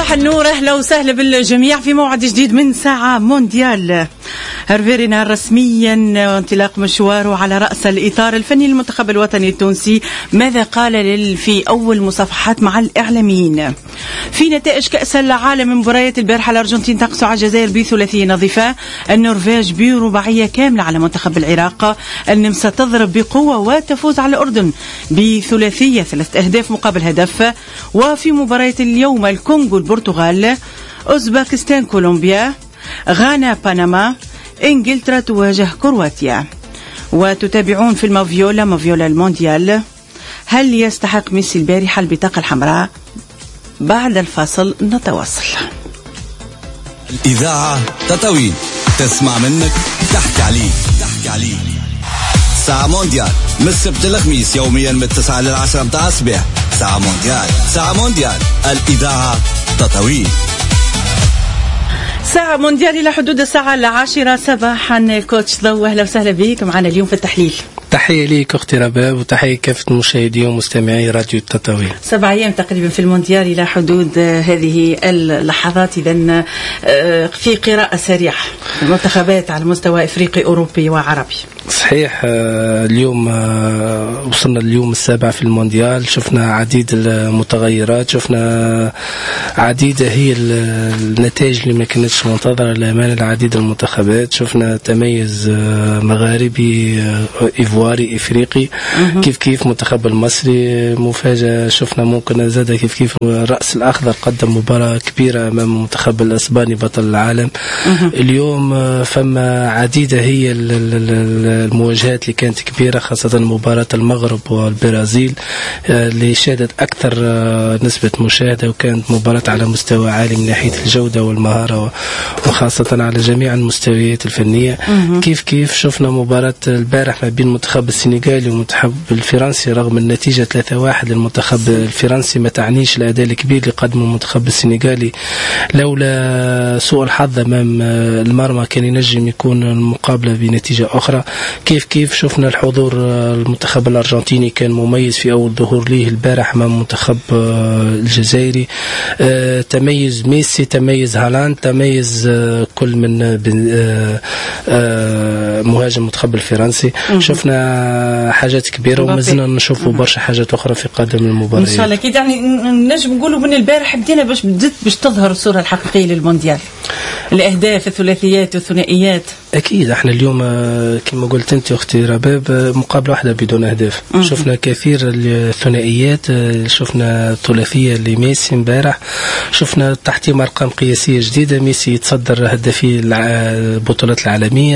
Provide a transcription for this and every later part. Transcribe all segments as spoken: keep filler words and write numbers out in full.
صباح النور، أهلا وسهلا بالجميع في موعد جديد من ساعة مونديال. هيرفي رينار رسميا وانطلاق مشواره على رأس الإطار الفني للمنتخب الوطني التونسي. ماذا قال في أول مصافحات مع الإعلاميين؟ في نتائج كأس العالم، مباريات البارحة الأرجنتين تقص على الجزائر بثلاثية نظيفة، النرويج برباعية كاملة على منتخب العراق، النمسا تضرب بقوة وتفوز على الأردن بثلاثية ثلاث أهداف مقابل هدف. وفي مباريات اليوم الكونغو البرتغال، أوزباكستان كولومبيا، غانا بنما، إنجلترا تواجه كرواتيا. وتتابعون في المافيولا مافيولا المونديال. هل يستحق ميسي البارحة البطاقة الحمراء؟ بعد الفاصل نتواصل. الإذاعة تطاوين، تسمع منك تحكي عليه تحكي عليه. ساعة مونديال من السبت للخميس يوميا من التسعة للعشرة متاع الصباح. ساعة مونديال، ساعة مونديال، الإذاعة تطاوين. ساعة مونديال إلى حدود الساعة العاشرة صباحا. كوتش ضو، أهلا وسهلا بك معنا اليوم في التحليل. تحية ليك أختي رباب، وتحية كافة المشاهدين ومستمعي راديو التطاوين. سبع أيام تقريبا في المونديال إلى حدود هذه اللحظات. إذن في قراءة سريعة المنتخبات على مستوى إفريقي أوروبي وعربي. صحيح، اليوم وصلنا اليوم السابع في المونديال، شفنا عديد المتغيرات، شفنا عديدة هي النتائج اللي ما كانتش منتظرة لأمانة العديد المنتخبات. شفنا تميز مغاربي إيفواري إفريقي، كيف كيف منتخب المصري مفاجأة. شفنا ممكن زاد كيف كيف الرأس الأخضر قدم مباراة كبيرة أمام المنتخب الأسباني بطل العالم. اليوم فما عديدة هي المواجهات اللي كانت كبيرة، خاصة مباراة المغرب والبرازيل اللي شهدت أكثر نسبة مشاهدة، وكانت مباراة على مستوى عالي من ناحية الجودة والمهارة، وخاصة على جميع المستويات الفنية. كيف كيف شفنا مباراة البارح ما بين المنتخب السنغالي والمنتخب الفرنسي، رغم النتيجة ثلاثة واحد للمنتخب الفرنسي ما تعنيش الأداء الكبير اللي قدمه المنتخب السنغالي، لولا سوء الحظ أمام المرمى كان ينجم يكون المقابلة بنتيجة أخرى. كيف كيف شفنا الحضور المنتخب الأرجنتيني كان مميز في أول ظهور ليه البارح أمام المنتخب الجزائري. تميز ميسي، تميز هالاند، تميز كل من مهاجم المنتخب الفرنسي. شفنا حاجات كبيرة ومازلنا نشوفوا برشا حاجات أخرى في قادم المباريات إن شاء الله. كده يعني نجم نقولوا من البارح بدينا باش بدت باش تظهر الصورة الحقيقية للمونديال، الأهداف، الثلاثيات والثنائيات. أكيد احنا اليوم كما قلت أنت أختي رباب مقابلة واحدة بدون أهداف. شفنا كثير الثنائيات، شفنا ثلاثية لميسي امبارح، شفنا تحتيم أرقام قياسية جديدة. ميسي يتصدر هدافي البطولات العالمية،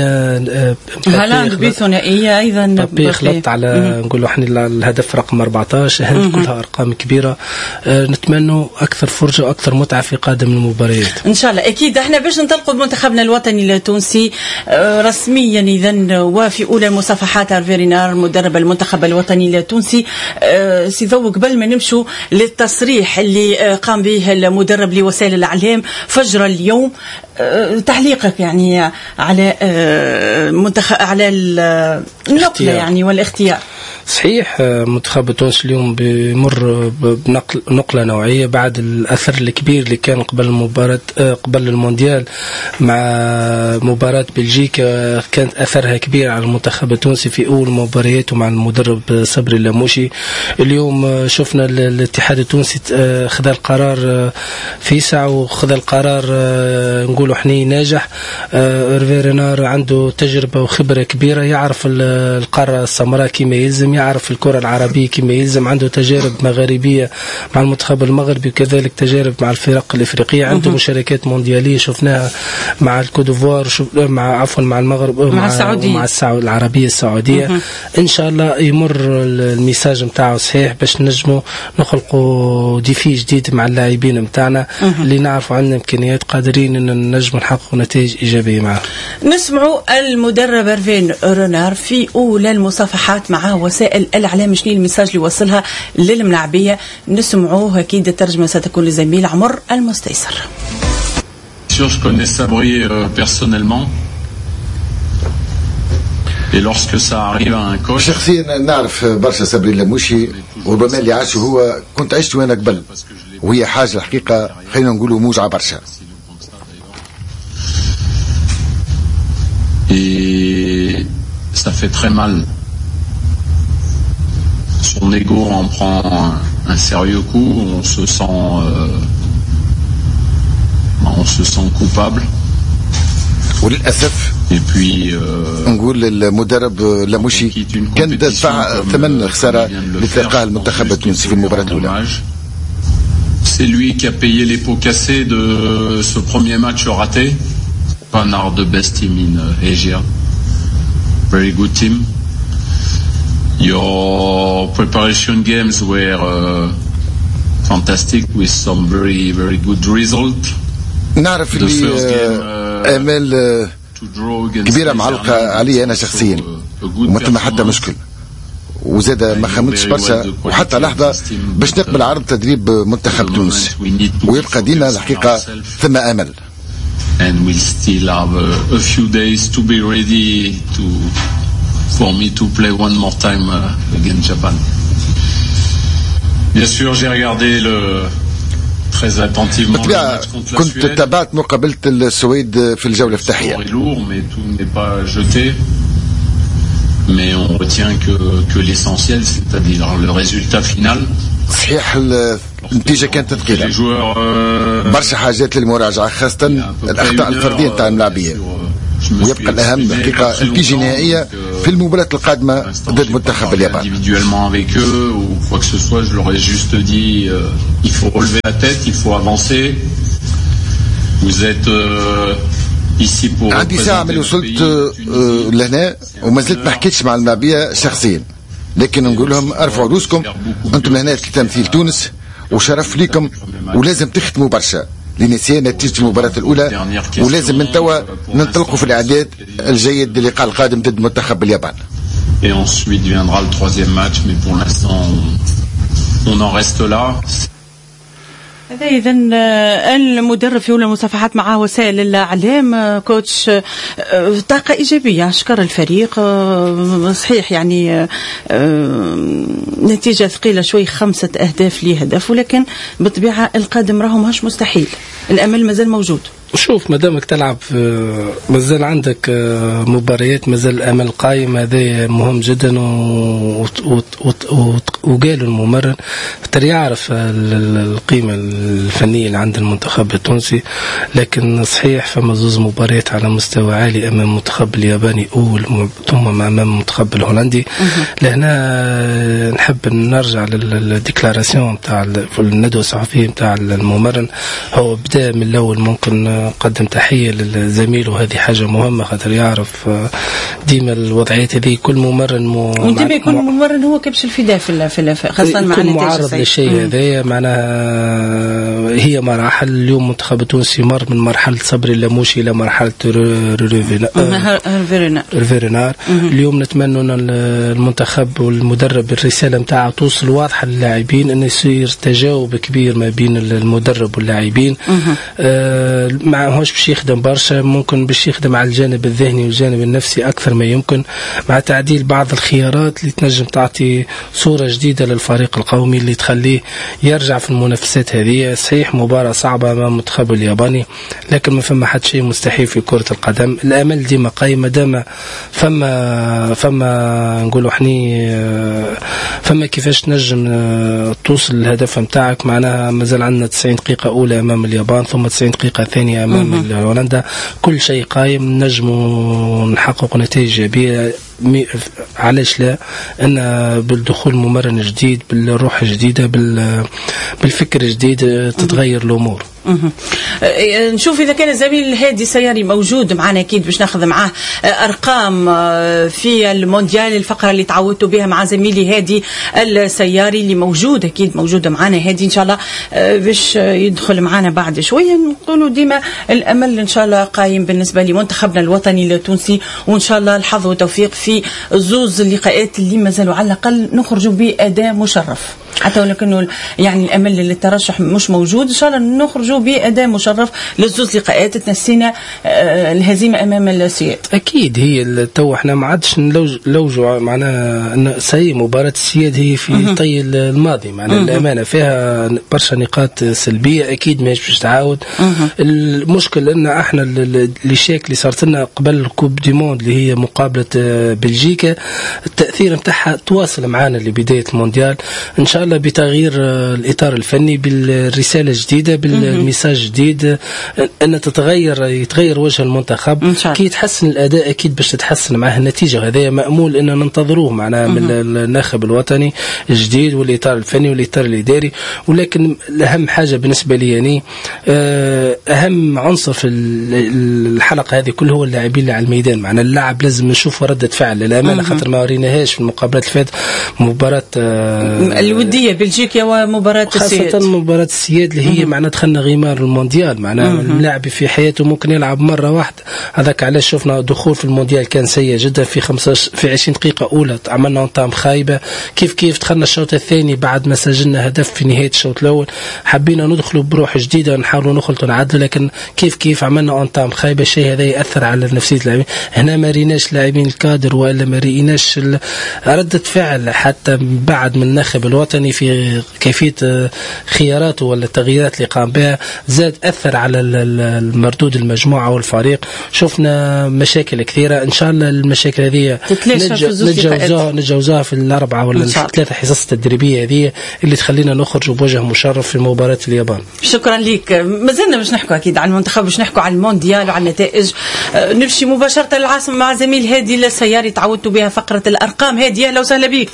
هالاند بثنائية أيضا، بابي خلط على نقولوا احنا الهدف رقم أربعطاش. هذه كلها أرقام كبيرة. اه نتمنى أكثر فرجة وأكثر متعة في قادم المباريات إن شاء الله. أكيد احنا باش ننطلقوا بمنتخبنا الوطني التونسي رسميا إذن، وفي أولى مصافحات هيرفي رينار مدرب المنتخب الوطني التونسي. اه سيذو قبل ما نمشوا للتصريح اللي قام به المدرب لوسائل الإعلام فجر اليوم، اه تعليقك يعني على اه منتخب على النقلة يعني والاختيار. صحيح، منتخب تونس اليوم بيمر بنقل نقلة نوعية بعد الأثر الكبير اللي كان قبل المباراة قبل المونديال مع مباراة بلجيكا، كانت أثرها كبير على المنتخب التونسي في أول مبارياته مع المدرب صبري اللاموشي. اليوم شفنا الاتحاد التونسي خذ القرار في ساعة، وخذ القرار نقولوا حني ناجح. هيرفي رينار عنده تجربة وخبرة كبيرة، يعرف القارة السمراء كما يلزم، يعرف الكرة العربية كما يلزم، عنده تجارب مغاربية مع المنتخب المغربي وكذلك تجارب مع الفرق الإفريقية، عنده مشاركات مونديالية شفناها مع الكودوفوار، مع عفوا مع المغرب مع, مع السعودية، مع السعودية العربية السعودية. إن شاء الله يمر الميساج متاعه صحيح باش نجموا نخلقوا ديفي جديد مع اللاعبين متاعنا اللي نعرفوا عندنا إمكانيات قادرين إن نجموا نحققوا نتائج إيجابية معه. نسمعوا المدرب هيرفي رينار في أولى المصافحات مع وسائل الإعلام، شنو الميساج اللي وصلها للملاعبية. نسمعوه، أكيد الترجمة ستكون لزميل عمر المستيسر. Je connais Sabri euh, personnellement. Et lorsque ça arrive à un coach. شخصيا نعرف برشا صبري اللاموشي، وربما اللي عاشه هو كنت عشت وانا قبل، وهي حاجة الحقيقة خلينا نقولوا موجعة برشا. Et ça fait très mal. Son ego en prend un, un sérieux coup, on se sent, euh, on se sent coupable. وللأسف Et puis, euh, نقول المدرب لاموشي كان دفع ثمن خسارة لتلقاها المنتخب التونسي في المباراة الأولى. C'est lui qui a payé les pots cassés de ce premier match raté. One of the best team in uh, Asia. Very good team. Your preparation games were uh, fantastic with some very very good result. نعرف اللي آمال كبيرة معلقة علي أنا شخصيا وما ثم حتى مشكل، وزاد ما خممتش برشا وحتى لحظة باش نقبل عرض تدريب منتخب تونس، ويبقى ديما الحقيقة ثم أمل. And we'll still have a, a few days to be ready to for me to play one more time uh, against Japan. Bien sûr, j'ai regardé le très attentivement le match contre la Suède. كنت تابعت مقابلة السويد في الجولة الافتتاحية. C'est lourd, mais tout n'est pas jeté. Mais on retient que que l'essentiel, c'est-à-dire le résultat final. صحيح النتيجة كانت ثقيلة، برشا حاجات للمراجعة خاصة الأخطاء الفردية تاع اللاعبين، ويبقى الأهم الحقيقة النتيجة النهائية في المباراة القادمة ضد منتخب اليابان. Individuellement avec eux ou quoi que ce soit, je leur ai juste dit euh, il faut relever la tête, il faut avancer. Vous êtes euh, ici pour. عندي ساعة من وصلت لهنا وما زلت ما حكيتش مع اللاعبية شخصيا، لكن نقول لهم ارفعوا روسكم، انتم هنا كتمثيل تونس وشرف ليكم، ولازم تختموا برشا لنسيان نتيجة المباراة الأولى، ولازم من توا ننطلقوا في الإعداد الجيد للقاء القادم ضد منتخب اليابان. Et ensuite viendra le troisième match, mais pour l'instant on, on en reste là. هذا إذا المدرب في أولى المصافحات مع وسائل الإعلام كوتش طاقة إيجابية، شكر الفريق. صحيح يعني نتيجة ثقيلة شوي، خمسة أهداف لهدف، ولكن بالطبيعة القادم راهم مش مستحيل، الأمل مازال موجود. شوف مادامك تلعب مازال عندك مباريات، مازال الامل قايم، هذا مهم جدا. وقالوا الممرن ترى يعرف القيمه الفنيه اللي عند المنتخب التونسي، لكن صحيح فما زوز مباريات على مستوى عالي امام المنتخب الياباني اول ثم امام المنتخب الهولندي. لهنا نحب نرجع للديكلاراسيون نتاع الندوه الصحفيه نتاع الممرن. هو بدا من الاول ممكن قدم تحية للزميل، وهذه حاجة مهمة خاطر يعرف ديما الوضعيات هذه. كل ممرن مو وديما يكون ممرن هو كبش الفداء في في خاصة مع النتائج معرض للشيء هذايا. معناها هي مراحل. اليوم منتخب التونسي مر من مرحلة صبري اللاموشي إلى مرحلة ريفيرينار. اليوم نتمنى أن المنتخب والمدرب الرسالة متاعه توصل واضحة للاعبين، أن يصير تجاوب كبير ما بين المدرب واللاعبين. معهوش باش يخدم برشا، ممكن باش يخدم على الجانب الذهني والجانب النفسي أكثر ما يمكن، مع تعديل بعض الخيارات اللي تنجم تعطي صورة جديدة للفريق القومي اللي تخليه يرجع في المنافسات هذه. صحيح مباراة صعبة أمام المنتخب الياباني، لكن ما فما حد شيء مستحيل في كرة القدم. الأمل ديما قايم، دام فما فما نقولوا حني فما كيفاش تنجم توصل للهدف متاعك. معناها مازال عندنا تسعين دقيقة أولى أمام اليابان، ثم تسعين دقيقة ثانية أمام هولندا. كل شيء قايم، نجموا نحقق نتائج إيجابية. علاش لا؟ أن بالدخول ممرن جديد، بالروح جديدة، بالفكر جديد، تتغير الأمور. نشوف إذا كان الزميل هادي سياري موجود معنا، أكيد باش ناخذ معاه أرقام في المونديال، الفقرة اللي تعودتوا بها مع زميلي هادي السياري اللي موجود، أكيد موجود معنا هادي إن شاء الله باش يدخل معنا بعد شوية. نقولوا ديما الأمل إن شاء الله قايم بالنسبة لمنتخبنا الوطني التونسي، وإن شاء الله الحظ والتوفيق في زوز اللقاءات اللي ما زالوا على الأقل نخرجوا بأداء مشرف. حتى ولكنه يعني الامل للترشح مش موجود، ان شاء الله نخرجوا باداء مشرف للزوز لقاءات تنسينا الهزيمه امام السياد. اكيد هي تو احنا ما عادش نلوجوا معناها ان سي مباراه السياد هي في طي الماضي، معناها الامانه فيها برشا نقاط سلبيه اكيد ماهيش باش تعاود. المشكل ان احنا اللي شاك اللي صارت لنا قبل الكوب دي موند اللي هي مقابله بلجيكا التاثير نتاعها تواصل معنا لبدايه المونديال، ان شاء الله بتغيير الاطار الفني بالرساله الجديده بالميساج الجديد ان تتغير يتغير وجه المنتخب كي يتحسن الاداء اكيد باش تتحسن معه النتيجه. هذا مامول ان ننتظروه معناها من الناخب الوطني الجديد والاطار الفني والاطار الاداري. ولكن الاهم حاجه بالنسبه لي يعني اهم عنصر في الحلقه هذه كل هو اللاعبين اللي على الميدان. معنا اللاعب لازم نشوف رده فعل للامانه خاطر ما وريناهاش في المقابلات اللي فاتت مباراه الوديه بلجيكا ومباراه السياد، خاصه مباراه السياد اللي هي معنا دخلنا غمار المونديال. معناها اللاعب في حياته ممكن يلعب مره واحده، هذاك علاش شفنا دخول في المونديال كان سيء جدا. في خمسة في عشرين دقيقه اولى عملنا انطام خايبه، كيف كيف دخلنا الشوط الثاني بعد ما سجلنا هدف في نهايه الشوط الاول حبينا ندخلوا بروح جديده نحاولوا نخلطوا نعدلوا، لكن كيف كيف عملنا انطام خايبه. الشيء هذا ياثر على نفسيه اللاعبين. هنا ما ريناش لاعبين الكادر ولا ما ريناش رده فعل حتى بعد من الناخب الوطني في كيفيه خياراته ولا التغييرات اللي قام بها، زاد اثر على المردود المجموعه والفريق. شفنا مشاكل كثيره، ان شاء الله المشاكل هذه نتجاوزها نتجاوزها في الاربعه ولا الثلاثه حصص التدريبيه هذه اللي تخلينا نخرج بوجه مشرف في مباراه اليابان. شكرا لك. ما زلنا باش نحكوا اكيد على المنتخب، باش نحكوا على المونديال وعلى النتائج. نمشي مباشره للعاصمه مع زميل هادي السياري تعودتوا بها فقره الارقام. هادي اهلا وسهلا بك.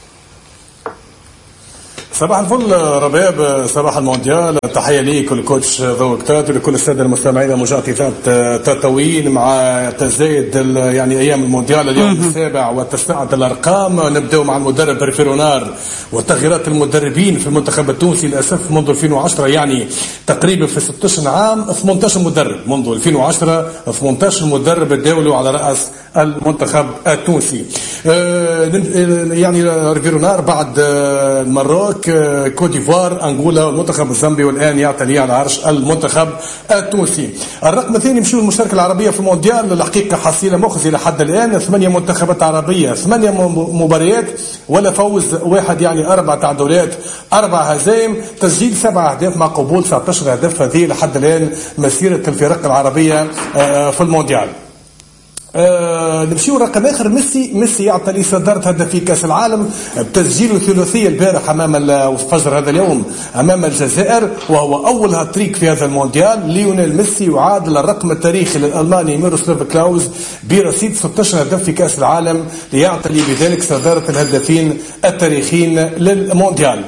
صباح الفل رباب، صباح المونديال. تحيه ليك والكوتش ضوء كتات ولكل الساده المستمعين مجاطفات تطوين مع تزايد يعني ايام المونديال اليوم السابع وتسعه الارقام. نبداو مع المدرب بريفيرونار وتغييرات المدربين في المنتخب التونسي للاسف منذ ألفين وعشرة، يعني تقريبا في ستة عشر عام ثمانية عشر مدرب منذ ألفين وعشرة ثمانية عشر مدرب تداولوا على راس المنتخب التونسي. يعني ريفيرونار بعد المروك كوت ديفوار انغولا والمنتخب الزامبي والان يعتلي على عرش المنتخب التونسي. الرقم الثاني مشوا المشاركه العربيه في المونديال، الحقيقه حصيله مخزيه لحد الان، ثمانيه منتخبات عربيه ثمانيه مباريات ولا فوز واحد، يعني اربع تعادلات اربع هزائم، تسجيل سبع اهداف مع قبول تسعة عشر هدف. هذه لحد الان مسيره الفرق العربيه في المونديال. أه نمشيو رقم اخر، ميسي ميسي يعطي صداره هدفي كاس العالم بتسجيله ثلاثيه البارح امام فجر هذا اليوم امام الجزائر، وهو اول هاتريك في هذا المونديال. ليونيل ميسي يعادل الرقم التاريخي للالماني ميروسلاف كلاوز برصيد ستة عشر هدف في كاس العالم، ليعتلي بذلك صداره الهدافين التاريخيين للمونديال.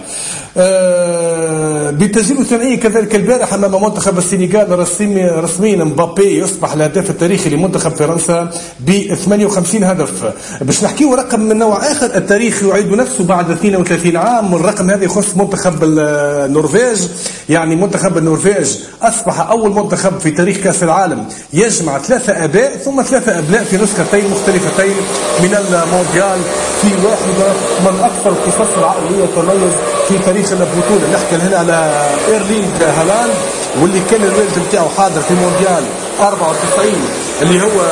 أه بتسجيل ثنائي كذلك البارح امام منتخب السنغال رسميا مبابي يصبح الهداف التاريخي لمنتخب فرنسا ب ثمانية وخمسين هدف. باش نحكيو رقم من نوع اخر، التاريخ يعيد نفسه بعد اثنين وثلاثين عام، والرقم هذا يخص منتخب النرويج. يعني منتخب النرويج اصبح اول منتخب في تاريخ كاس العالم يجمع ثلاثه اباء ثم ثلاثه ابناء في نسختين مختلفتين من المونديال في واحده من اكثر القصص العائليه تميز في تاريخ البطوله. نحكي هنا على ايرلينغ هالاند واللي كان الوالد نتاعو حاضر في مونديال أربعة وتسعين اللي هو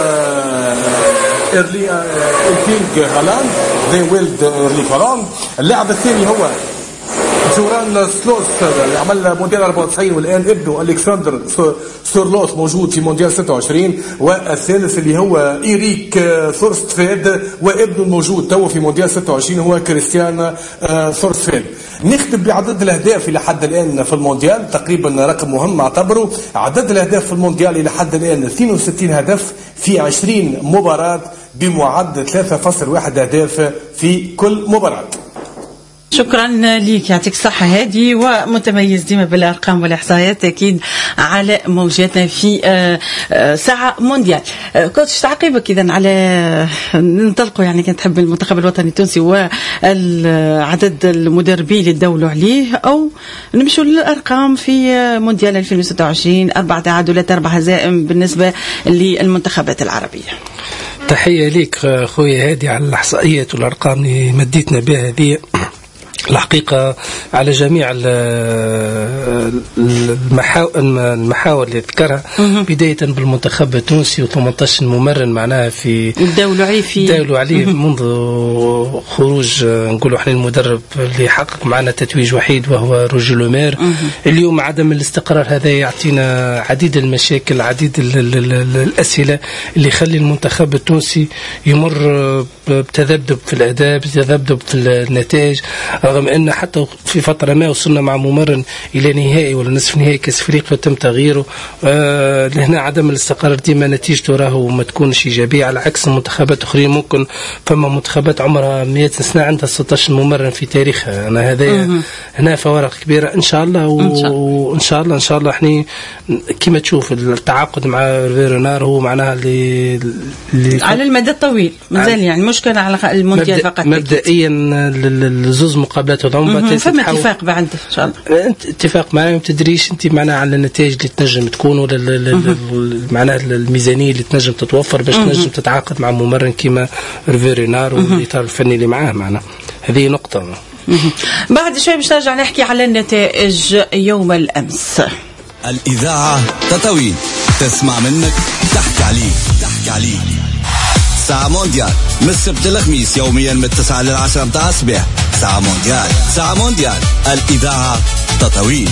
ايرلينغ هالاند ذي ويلد ايرلينغ هالاند. اللاعب الثاني هو جوران سلوس اللي عمل مونديال أربعة وتسعين والان ابنه الكسندر سورلوس موجود في مونديال ستة وعشرين، والثالث اللي هو ايريك ثورستفيد وابنه الموجود تو في مونديال ستة وعشرين هو كريستيان ثورستفيد. نختم بعدد الاهداف الى حد الان في المونديال، تقريبا رقم مهم اعتبره. عدد الاهداف في المونديال الى حد الان اثنين وستين هدف في عشرين مباراه بمعدل ثلاثة فاصلة واحد اهداف في كل مباراه. شكرا لك، يعطيك الصحة هادي، ومتميز ديما بالأرقام والإحصائيات أكيد على موجاتنا في ساعة مونديال. كوتش تعقيبك إذن على ننطلقوا، يعني كنت تحب المنتخب الوطني التونسي وعدد المدربين اللي تداولوا عليه، أو نمشوا للأرقام في مونديال ألفين وستة وعشرين؟ أربع تعادلات أربع هزائم بالنسبة للمنتخبات العربية. تحية لك خويا هادي على الإحصائيات والأرقام اللي مديتنا بها هذه. الحقيقة على جميع المحاور اللي ذكرها، بداية بالمنتخب التونسي وثمانية عشر ممرن معناها في داولوا عليه في داولوا عليه منذ خروج نقولوا احنا المدرب اللي حقق معنا تتويج وحيد وهو روجي لومير. اليوم عدم الاستقرار هذا يعطينا عديد المشاكل، عديد الأسئلة اللي يخلي المنتخب التونسي يمر بتذبذب في الأداء، بتذبذب في النتائج، رغم أن حتى في فترة ما وصلنا مع ممرن إلى نهائي ولا نصف نهائي كأس أفريقيا وتم تغييره. آه لهنا عدم الاستقرار ديما نتيجته راهو ما تكونش إيجابية، على عكس المنتخبات أخرين ممكن فما منتخبات عمرها مئة سنة عندها ستة عشر ممرن في تاريخها. أنا هذا هنا فوارق كبيرة إن شاء الله، وإن شاء الله إن شاء الله إحنا كما تشوف التعاقد مع فيرونار هو معناها اللي, اللي على المدى الطويل مازال يعني مش كان على المونديال فقط. مبدئيا الزوز مقابلات وضعهم فما اتفاق بعد إن شاء الله، اتفاق معنا ما تدريش أنت معناها على النتائج اللي تنجم تكون ولا معناها الميزانية اللي تنجم تتوفر باش تنجم تتعاقد مع ممرن كيما فيرونار والإطار الفني اللي معاه معنا. هذه نقطة. بعد شوي باش نرجع نحكي على النتائج يوم الأمس. الإذاعة تطاوين، تسمع منك تحكي عليك تحكي عليك. ساعة مونديال من السبت للخميس يوميا من التسعة للعشرة متاع الصباح. ساعة مونديال ساعة مونديال الإذاعة تطاوين.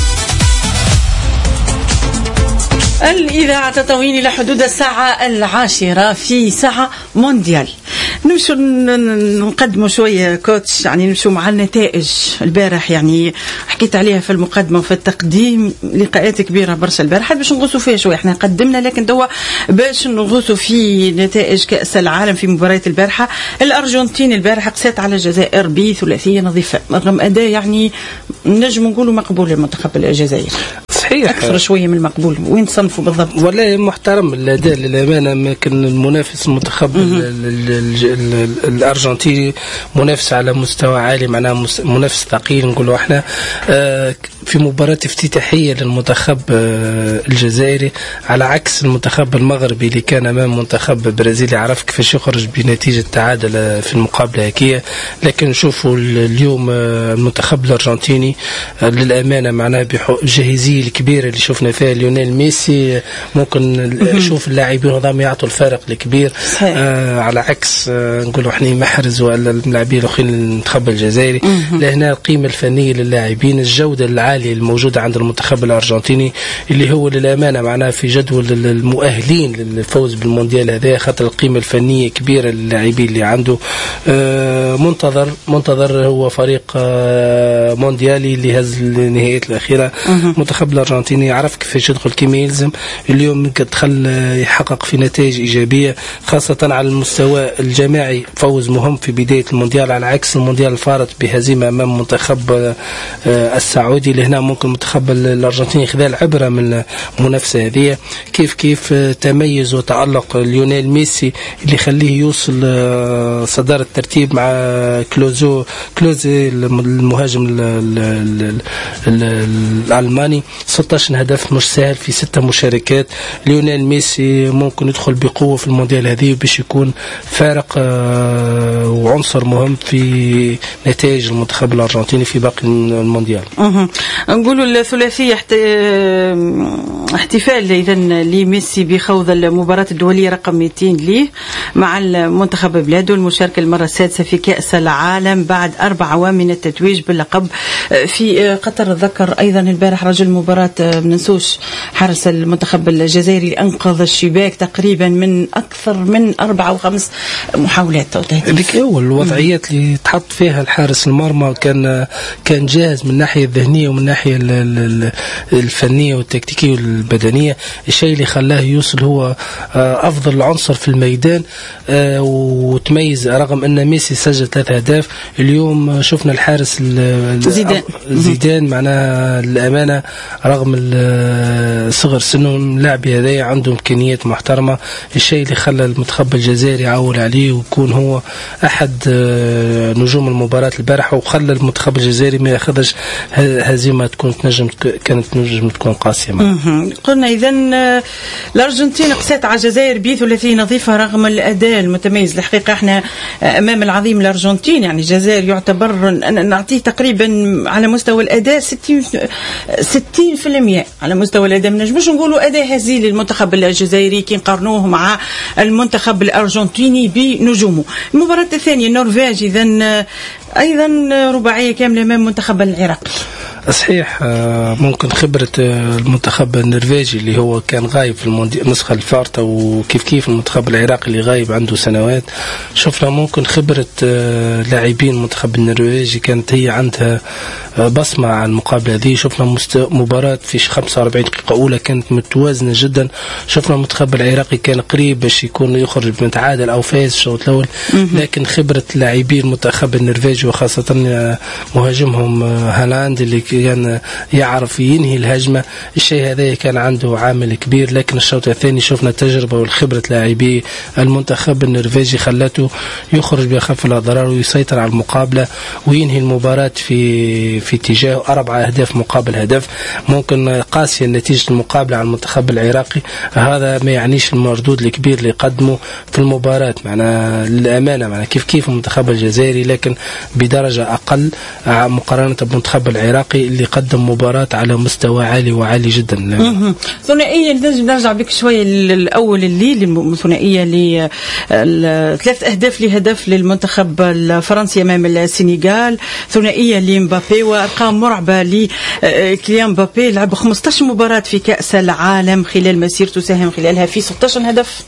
الإذاعة تطوين إلى حدود الساعة العاشرة في ساعة مونديال. نمشوا نقدموا شوية كوتش، يعني نمشوا مع النتائج البارح، يعني حكيت عليها في المقدمة وفي التقديم، لقاءات كبيرة برشا البارح باش نغوصوا فيها شوية. احنا قدمنا لكن دوا باش نغوصوا في نتائج كأس العالم في مباراة البارحة. الأرجنتين البارحة قسات على الجزائر بثلاثية نظيفة، رغم أداء يعني نجم نقولوا مقبول للمنتخب الجزائري. صحيح أكثر شوية من المقبول. وين تصنفوا بالضبط؟ ولا محترم الأداء للأمانة، ما كان المنافس المنتخب الأرجنتيني منافس على مستوى عالي، معناه منافس ثقيل نقولوا احنا. في مباراة افتتاحية للمنتخب الجزائري، على عكس المنتخب المغربي اللي كان أمام منتخب برازيلي عرف كيفاش يخرج بنتيجة تعادل في المقابلة هكية. لكن نشوفوا اليوم المنتخب الأرجنتيني للأمانة معناه بجاهزية الكبيرة اللي شفنا فيها ليونيل ميسي، ممكن نشوف اللاعبين هذام يعطوا الفارق الكبير. آه على عكس آه نقولوا احنا محرز ولا اللاعبين الاخرين المنتخب الجزائري. لهنا القيمة الفنية للاعبين، الجودة العالية الموجودة عند المنتخب الأرجنتيني اللي هو للأمانة معناه في جدول المؤهلين للفوز بالمونديال هذا، خاطر القيمة الفنية كبيرة للاعبين اللي عنده. آه منتظر منتظر هو فريق آه مونديالي اللي هز النهائيات الأخيرة. منتخب الأرجنتيني يعرف كيفاش يدخل كيما يلزم. اليوم دخل يحقق في نتائج إيجابية خاصة على المستوى الجماعي، فوز مهم في بداية المونديال، على عكس المونديال الفارط بهزيمة أمام منتخب السعودي. لهنا ممكن المنتخب الأرجنتيني يخذ عبرة من المنافسة هذه. كيف كيف تميز وتألق ليونيل ميسي اللي يخليه يوصل صدارة الترتيب مع كلوزو كلوزي المهاجم الألماني، ستة عشر هدف مش سهل في ستة مشاركات. ليونيل ميسي ممكن يدخل بقوة في المونديال هذه باش يكون فارق وعنصر مهم في نتائج المنتخب الأرجنتيني في باقي المونديال. نقولوا الثلاثية احتفال إذا لميسي بخوض المباراة الدولية رقم مئتين ليه مع المنتخب بلاده، المشاركة المرة السادسة في كأس العالم بعد أربع عوام من التتويج باللقب في قطر. ذكر أيضا البارح رجل المباراة مننسوش حارس المنتخب الجزائري اللي أنقذ الشباك تقريبا من أكثر من أربعة أو خمس محاولات. هذيك أول الوضعيات اللي تحط فيها الحارس المرمى كان كان جاهز من الناحية الذهنية ومن الناحية الفنية والتكتيكية والبدنية. الشيء اللي خلاه يوصل هو أفضل عنصر في الميدان وتميز، رغم أن ميسي سجل ثلاث أهداف. اليوم شفنا الحارس زيدان زيدان معناها الأمانة رغم صغر سنهم اللاعب هذا عنده إمكانيات محترمة، الشيء اللي خلى المنتخب الجزائري يعول عليه ويكون هو أحد نجوم المباراة البارحة، وخلى المنتخب الجزائري ما ياخذش هزيمة تكون تنجم كانت نجم تكون قاسية. قلنا إذن الأرجنتين قسات على الجزائر بثلاثية نظيفة رغم الأداء المتميز. الحقيقة احنا أمام العظيم الأرجنتين، يعني الجزائر يعتبر نعطيه تقريبا على مستوى الأداء ستين ستين في المئة على مستوى الأداء. ما نجموش نقولوا أداء هزيل للمنتخب الجزائري كي نقارنوه مع المنتخب الأرجنتيني بنجومه. المباراة الثانية النرويج إذن أيضا رباعية كاملة أمام منتخب العراق. صحيح، ممكن خبرة المنتخب النرويجي اللي هو كان غايب في النسخة الفارطة، وكيف كيف المنتخب العراقي اللي غايب عنده سنوات. شفنا ممكن خبرة لاعبين المنتخب النرويجي كانت هي عندها بصمة على المقابلة هذه. شفنا مباراة في خمسة وأربعين دقيقة أولى كانت متوازنة جدا. شفنا المنتخب العراقي كان قريب باش يكون يخرج متعادل أو فاز الشوط الأول، لكن خبرة لاعبين المنتخب النرويجي وخاصة مهاجمهم هالاند اللي كان يعرف ينهي الهجمة، الشيء هذا كان عنده عامل كبير. لكن الشوط الثاني شفنا التجربة والخبرة لاعبي المنتخب النرويجي خلته يخرج بأخف الأضرار ويسيطر على المقابلة وينهي المباراة في في اتجاه أربعة أهداف مقابل هدف. ممكن قاسية نتيجة المقابلة على المنتخب العراقي، هذا ما يعنيش المردود الكبير اللي قدمه في المباراة. معنا للأمانة معنا كيف كيف المنتخب الجزائري، لكن بدرجة أقل مقارنة بالمنتخب العراقي اللي قدم مباراة على مستوى عالي وعالي جدا. ثنائية نرجع بك شوية الأول الليل، ثنائية لثلاث أهداف لهدف للمنتخب الفرنسي أمام السنغال، ثنائية لمبابي وأرقام مرعبة لكليان مبابي. لعب خمسة عشر مباراة في كأس العالم خلال مسيرته، ساهم خلالها في ستة عشر هدف.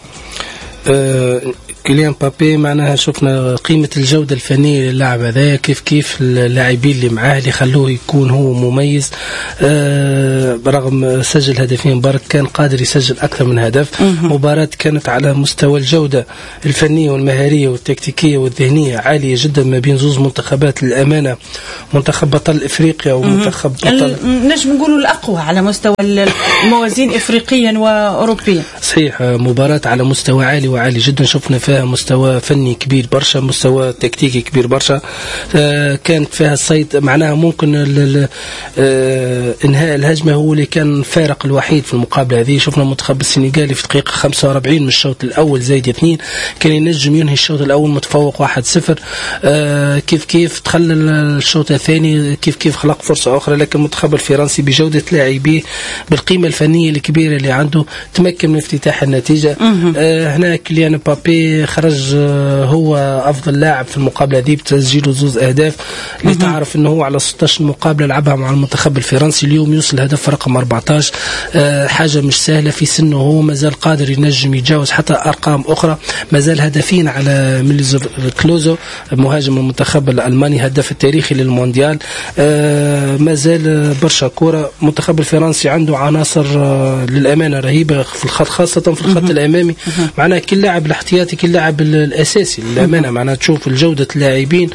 أه كيليان مبابي معناها شفنا قيمة الجودة الفنية للاعب هذا، كيف كيف اللاعبين اللي معاه اللي خلوه يكون هو مميز. آه برغم سجل هدفين برك كان قادر يسجل أكثر من هدف. مباراة كانت على مستوى الجودة الفنية والمهارية والتكتيكية والذهنية عالية جدا ما بين زوز منتخبات. للأمانة منتخب بطل إفريقيا ومنتخب بطل نجم نقولوا الأقوى على مستوى الموازين إفريقيا وأوروبيا. صحيح، مباراة على مستوى عالي وعالي جدا. شفنا فيها مستوى فني كبير برشا، مستوى تكتيكي كبير برشا. آه كانت فيها الصيد، معناها ممكن آه انهاء الهجمة هو اللي كان فارق الوحيد في المقابلة هذه. شفنا المنتخب السنغالي في دقيقة خمسة وأربعين من الشوط الأول زايد اثنين كان ينجم ينهي الشوط الأول متفوق واحد صفر. آه كيف كيف تخلل الشوط الثاني، كيف كيف خلق فرصة أخرى، لكن المنتخب الفرنسي بجودة لاعبيه بالقيمة الفنية الكبيرة اللي عنده تمكن من افتتاح النتيجة. آه هنا كيليان مبابي خرج هو أفضل لاعب في المقابلة دي بتسجيله زوز أهداف، اللي تعرف أنه هو على ستة عشر مقابلة لعبها مع المنتخب الفرنسي. اليوم يوصل هدف رقم أربعة عشر، أه حاجة مش سهلة في سنه، هو مازال قادر ينجم يتجاوز حتى أرقام أخرى. مازال هدفين على ميليزر كلوزو مهاجم المنتخب الألماني هدف التاريخي للمونديال. أه مازال برشا كورة. المنتخب الفرنسي عنده عناصر أه للأمانة رهيبة في الخط، خاصة في الخط الأمامي. معناه كل لاعب الاحتياطي كل لاعب الأساسي للأمانة. معناها تشوف الجودة اللاعبين.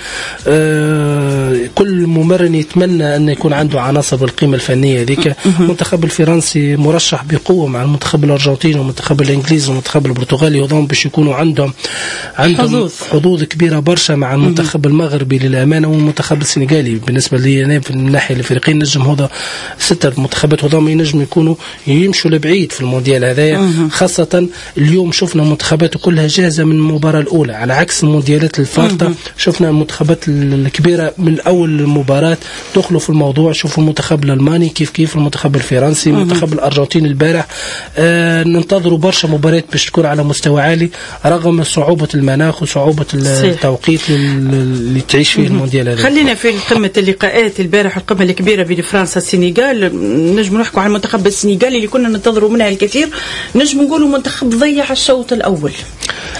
آه كل ممرن يتمنى أن يكون عنده عناصر بالقيمة الفنية ذيك. المنتخب الفرنسي مرشح بقوة مع المنتخب الأرجنتيني والمنتخب الإنجليزي والمنتخب البرتغالي، وضم باش يكونوا عندهم عندهم حظوظ كبيرة برشا مع المنتخب المغربي للأمانة والمنتخب السنغالي. بالنسبة لي أنا في الناحية الأفريقية نجم هذا ستة منتخبات وضم ينجم يكونوا يمشوا لبعيد في المونديال هذايا. خاصة اليوم شفنا منتخبات كلها جاهزة من المباراة الأولى، على عكس المونديالات الفارطة شفنا المنتخبات الكبيرة من أول المباراة دخلوا في الموضوع. شوفوا المنتخب الألماني كيف كيف، المنتخب الفرنسي، المنتخب الأرجنتيني البارح. آه ننتظروا برشا مباريات باش تكون على مستوى عالي رغم صعوبة المناخ وصعوبة التوقيت اللي تعيش فيه المونديال هذا. خلينا في قمة اللقاءات البارح، القمة الكبيرة بين فرنسا والسنغال. نجم نحكوا على المنتخب السنغالي اللي كنا ننتظروا منها الكثير. نجم نقولوا منتخب ضيع الشوط الأول.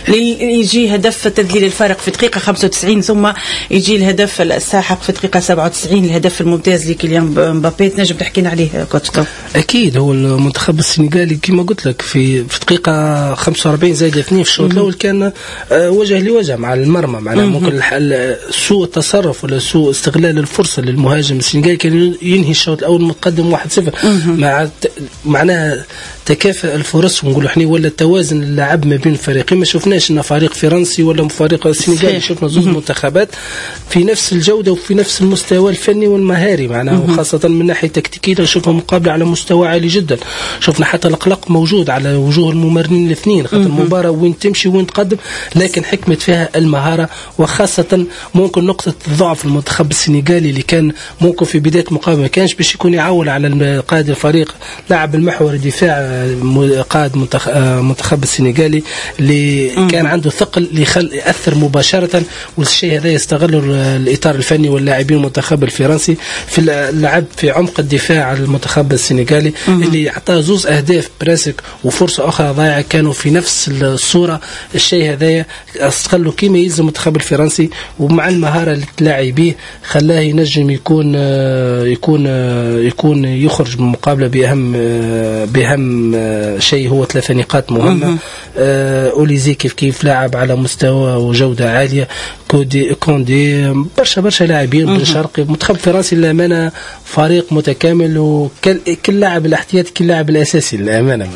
يجي هدف تذليل الفارق في دقيقة خمسة وتسعين، ثم يجي الهدف الساحق في دقيقة سبعة وتسعين، الهدف الممتاز لكيليان مبابي. تنجم تحكينا عليه كوتش؟ اكيد هو المنتخب السنغالي كما قلت لك في في دقيقة خمسة وأربعين زائد اثنين في الشوط الاول كان وجه لوجه مع المرمى، معناها ممكن سوء التصرف ولا سوء استغلال الفرصة للمهاجم السنغالي كان ينهي الشوط الاول متقدم واحد صفر. مع معناها تكافؤ الفرص ونقولوا احنا ولا التوازن اللعب ما بين الفريقين. ما شفناش ان فريق فرنسي ولا فريق سنغالي، شفنا زوج منتخبات في نفس الجوده وفي نفس المستوى الفني والمهاري معناها، وخاصه من ناحيه تكتيكيه شفنا مقابله على مستوى عالي جدا. شفنا حتى القلق موجود على وجوه الممرنين الاثنين، خاطر المباراه وين تمشي وين تقدم، لكن حكمت فيها المهاره، وخاصه ممكن نقطه ضعف المنتخب السنغالي اللي كان ممكن في بدايه المقابله ما كانش باش يكون يعول على قائد الفريق لاعب المحور الدفاع قائد منتخب السنغالي اللي كان عنده ثقل اللي يخل يأثر مباشرة، والشيء هذا يستغل الإطار الفني واللاعبين المنتخب الفرنسي في اللعب في عمق الدفاع على المنتخب السنغالي اللي أعطاه زوز أهداف براسك وفرصة أخرى ضايعة كانوا في نفس الصورة. الشيء هذا استغلوا كيما يلزم المنتخب الفرنسي، ومع المهارة اللي تلاعب به خلاه ينجم يكون يكون يكون يخرج من المقابلة بأهم بأهم شيء هو ثلاثة نقاط مهمة. أوليزي كيف كيف لاعب على مستوى وجودة عالية، كودي كوندي برشا برشا لاعبين بن شرقي. المنتخب الفرنسي للأمانة فريق متكامل، وكل كل لاعب الاحتياطي كل لاعب الأساسي للأمانة.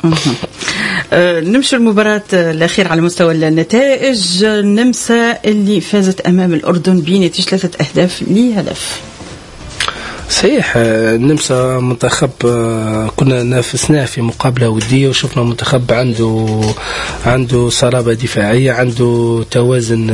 نمشي المباراة الأخير على مستوى النتائج. النمسا اللي فازت أمام الأردن بنتيجة ثلاثة أهداف لهدف. صحيح النمسا منتخب كنا نافسناه في مقابلة ودية، وشفنا منتخب عنده عنده صلابة دفاعية، عنده توازن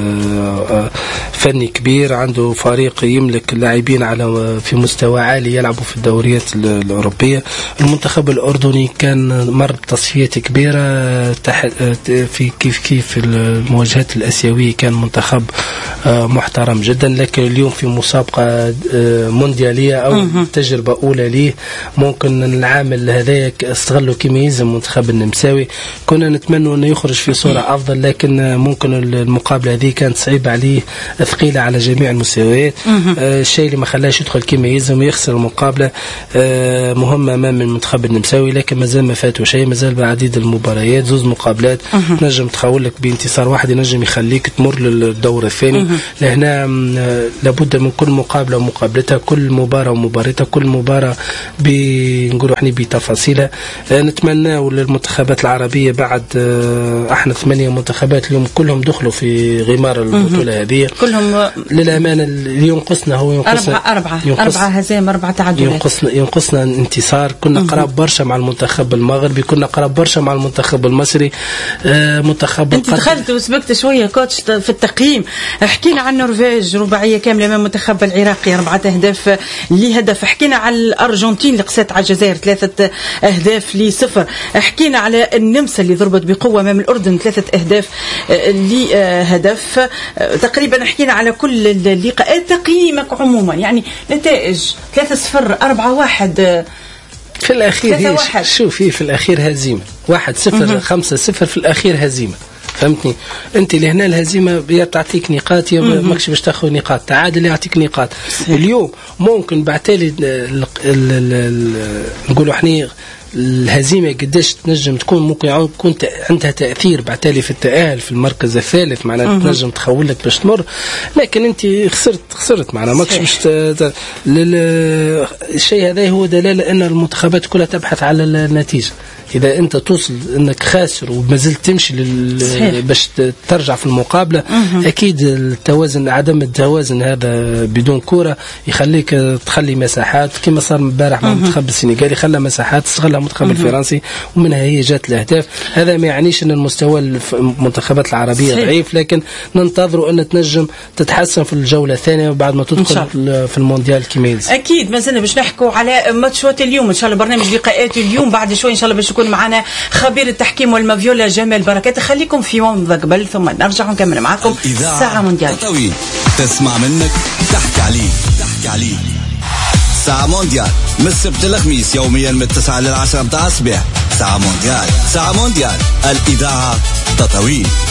فني كبير، عنده فريق يملك لاعبين على في مستوى عالي يلعبوا في الدوريات الأوروبية. المنتخب الأردني كان مر تصفيات كبيرة في كيف كيف المواجهات الآسيوية، كان منتخب محترم جدا، لكن اليوم في مسابقة مونديالية أو تجربة أولى ليه ممكن العامل هذا استغلوا كما يلزم المنتخب النمساوي. كنا نتمنى أنه يخرج في صورة أفضل، لكن ممكن المقابلة هذه كانت صعيبة عليه، ثقيلة على جميع المستويات. آه الشيء اللي ما خلاش يدخل كما يلزم ويخسر المقابلة آه مهمة أمام المنتخب النمساوي، لكن مازال ما فاتوا شيء، مازال بعديد المباريات، زوز مقابلات نجم تخول لك بانتصار واحد ينجم يخليك تمر للدور الثاني. لهنا لابد من كل مقابلة ومقابلتها، كل مباراة ومباراتها، كل مباراة بنقولوا احنا بتفاصيلها. آه نتمنى للمنتخبات العربية بعد آه احنا ثمانية منتخبات اليوم كلهم دخلوا في غمار البطولة هذه كلهم للأمانة. اللي ينقصنا هو ينقصنا أربعة أربعة ينقص أربعة هزائم أربعة تعادلات، ينقصنا ينقصنا انتصار. كنا قراب برشا مع المنتخب المغربي، كنا قراب برشا مع المنتخب المصري. آه منتخب أنت دخلت وسبقت شوية كوتش في التقييم. حكينا عن النرويج رباعية كاملة أمام المنتخب العراقي أربعة أهداف لهدف. حكينا على الأرجنتين اللي قصت على الجزائر ثلاثة أهداف لصفر. حكينا على النمسا اللي ضربت بقوة أمام الأردن ثلاثة أهداف لهدف. تقريبا حكينا على كل اللقاءات. تقييمك عموما يعني نتائج ثلاثة صفر أربعة واحد في الأخير شوفي في الأخير هزيمة واحد صفر خمسة صفر في الأخير هزيمة، فهمتني انت لهنا الهزيمه يا تعطيك نقاط يا ماكش باش تاخذ نقاط، تعادل يعطيك نقاط. اليوم ممكن بعتالي نقولوا احنا الهزيمه قداش تنجم تكون ممكن يكون عندها تاثير بعتالي في التاهل في المركز الثالث، معناها تنجم تخول لك باش تمر، لكن انت خسرت خسرت معناها ماكش باش الشيء هذا هو دلاله ان المنتخبات كلها تبحث على النتيجه. إذا أنت توصل أنك خاسر وما زلت تمشي لل... باش ترجع في المقابلة مه. أكيد التوازن عدم التوازن هذا بدون كرة يخليك تخلي مساحات كما صار امبارح مع المنتخب السنغالي، خلى مساحات استغلها المنتخب مه. الفرنسي ومنها هي جات الأهداف. هذا ما يعنيش أن المستوى المنتخبات العربية صحيح. ضعيف، لكن ننتظروا أن تنجم تتحسن في الجولة الثانية بعد ما تدخل في المونديال كما يلزم. أكيد ما زلنا باش نحكوا على ماتشات اليوم إن شاء الله، برنامج لقاءات اليوم بعد شوي إن شاء الله باش يكون معنا خبير التحكيم والمافيولا جمال بركات. خليكم في ومضة قبل ثم نرجع نكمل معكم ساعة مونديال. تسمع منك تحكي عليه تحكي عليه ساعة مونديال من السبت للخميس يوميا من التسعة للعشرة متاع الصباح. ساعة مونديال. ساعة مونديال الإذاعة تطاوين.